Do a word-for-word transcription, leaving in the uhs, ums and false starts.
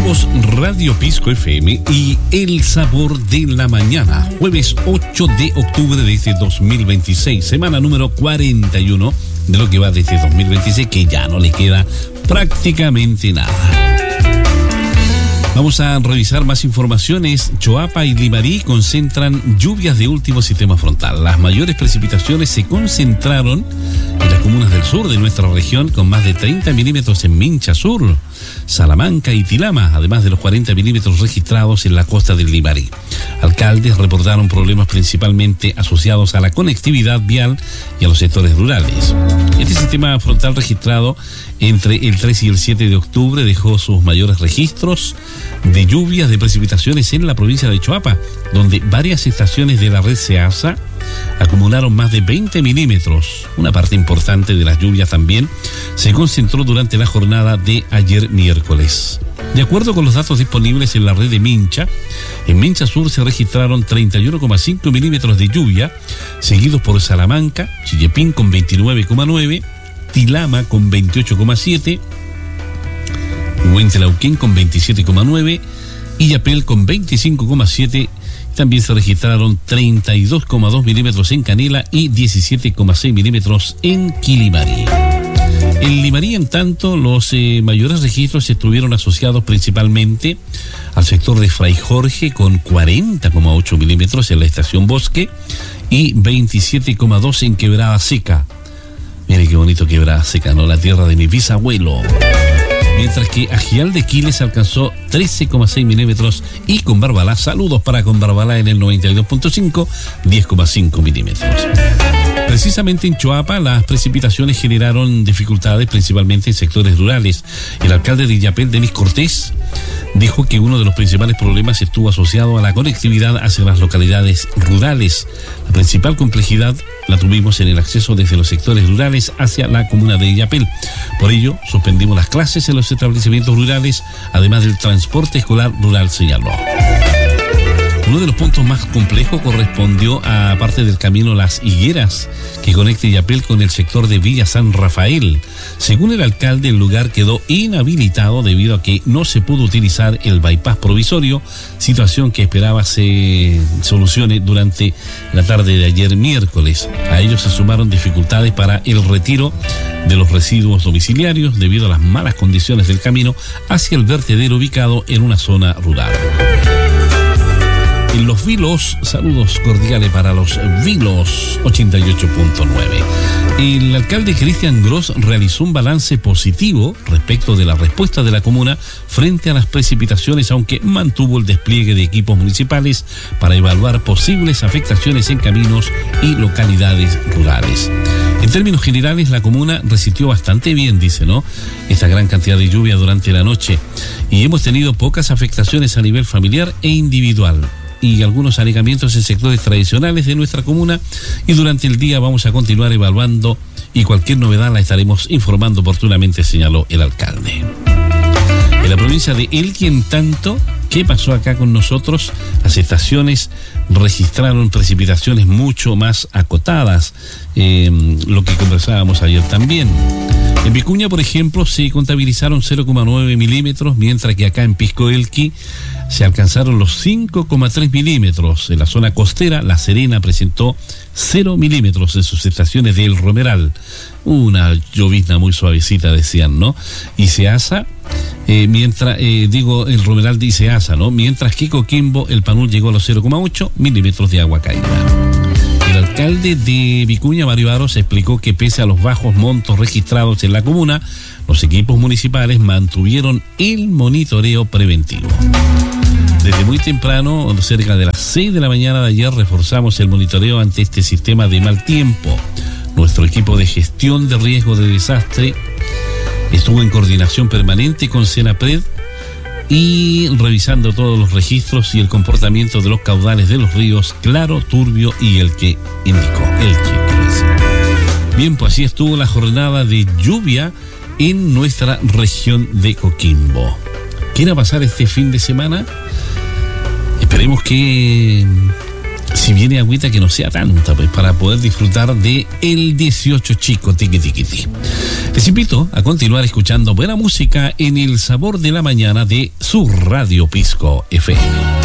Somos Radio Pisco F M y El Sabor de la Mañana, jueves ocho de octubre de este dos mil veintiséis, semana número cuarenta y uno de lo que va desde dos mil veintiséis, que ya no le queda prácticamente nada. Vamos a revisar más informaciones. Choapa y Limarí concentran lluvias de último sistema frontal. Las mayores precipitaciones se concentraron en las comunas del sur de nuestra región, con más de treinta milímetros en Mincha Sur, Salamanca y Tilama, además de los cuarenta milímetros registrados en la costa del Limarí. Alcaldes reportaron problemas principalmente asociados a la conectividad vial y a los sectores rurales. Este sistema frontal registrado entre el tres y el siete de octubre dejó sus mayores registros de lluvias de precipitaciones en la provincia de Choapa, donde varias estaciones de la red SEASA acumularon más de veinte milímetros. Una parte importante de las lluvias también se concentró durante la jornada de ayer miércoles. De acuerdo con los datos disponibles en la red de Mincha, en Mincha Sur se registraron treinta y uno coma cinco milímetros de lluvia, seguidos por Salamanca, Chillepín con veintinueve coma nueve, Tilama con veintiocho coma siete, Huentelauquén con veintisiete coma nueve, Illapel con veinticinco coma siete. También se registraron treinta y dos coma dos milímetros en Canela y diecisiete coma seis milímetros en Quilimarí. En Limarí, en tanto, los eh, mayores registros estuvieron asociados principalmente al sector de Fray Jorge, con cuarenta coma ocho milímetros en la estación Bosque y veintisiete coma dos en Quebrada Seca. Mire qué bonito Quebrada Seca, ¿no? La tierra de mi bisabuelo. Mientras que Ajial de Quiles alcanzó trece coma seis milímetros y Conbarbalá, saludos para Conbarbalá en el noventa y dos punto cinco, diez coma cinco milímetros. Precisamente en Choapa, las precipitaciones generaron dificultades principalmente en sectores rurales. El alcalde de Illapel, Denis Cortés, dijo que uno de los principales problemas estuvo asociado a la conectividad hacia las localidades rurales. La principal complejidad la tuvimos en el acceso desde los sectores rurales hacia la comuna de Illapel. Por ello, suspendimos las clases en los establecimientos rurales, además del transporte escolar rural, señaló. Uno de los puntos más complejos correspondió a parte del camino Las Higueras, que conecta Illapel con el sector de Villa San Rafael. Según el alcalde, el lugar quedó inhabilitado debido a que no se pudo utilizar el bypass provisorio, situación que esperaba se solucione durante la tarde de ayer miércoles. A ello se sumaron dificultades para el retiro de los residuos domiciliarios debido a las malas condiciones del camino hacia el vertedero ubicado en una zona rural. En Los Vilos, saludos cordiales para Los Vilos ochenta y ocho punto nueve. El alcalde Cristian Gross realizó un balance positivo respecto de la respuesta de la comuna frente a las precipitaciones, aunque mantuvo el despliegue de equipos municipales para evaluar posibles afectaciones en caminos y localidades rurales. En términos generales, la comuna resistió bastante bien, dice, ¿no?, esta gran cantidad de lluvia durante la noche, y hemos tenido pocas afectaciones a nivel familiar e individual, y algunos anegamientos en sectores tradicionales de nuestra comuna, y durante el día vamos a continuar evaluando y cualquier novedad la estaremos informando oportunamente, señaló el alcalde. En la provincia de Elqui, en tanto, ¿qué pasó acá con nosotros? Las estaciones registraron precipitaciones mucho más acotadas, eh, lo que conversábamos ayer también. En Vicuña, por ejemplo, se contabilizaron cero coma nueve milímetros, mientras que acá en Pisco Elqui se alcanzaron los cinco coma tres milímetros. En la zona costera, La Serena presentó cero milímetros en sus estaciones de El Romeral. Una llovizna muy suavecita, decían, ¿no? Y Ceasa, eh, mientras, eh, digo, El Romeral de Ceasa, ¿no? Mientras que Coquimbo, El Panul llegó a los cero coma ocho milímetros de agua caída. El alcalde de Vicuña, Mario Aros, explicó que pese a los bajos montos registrados en la comuna, los equipos municipales mantuvieron el monitoreo preventivo. Desde muy temprano, cerca de las seis de la mañana de ayer, reforzamos el monitoreo ante este sistema de mal tiempo. Nuestro equipo de gestión de riesgo de desastre estuvo en coordinación permanente con Senapred y revisando todos los registros y el comportamiento de los caudales de los ríos Claro, Turbio y el que indicó, el que. Bien, pues así estuvo la jornada de lluvia en nuestra región de Coquimbo. ¿Qué irá a pasar este fin de semana? Esperemos que si viene agüita que no sea tanta, pues para poder disfrutar de el dieciocho chico tiqui tiqui ti. Les invito a continuar escuchando buena música en El Sabor de la Mañana de su Radio Pisco F M.